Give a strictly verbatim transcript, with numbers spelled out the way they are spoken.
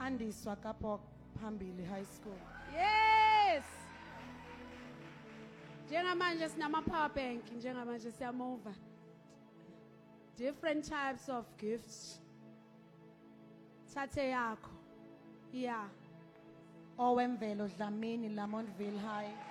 Handiswa kapho phambili high school. Yes. Njengamanje sinama power bank njengamanje siyamova. Different types of gifts. Thathe yakho. Yeah. Owemvelo Dlamini Lamontville High.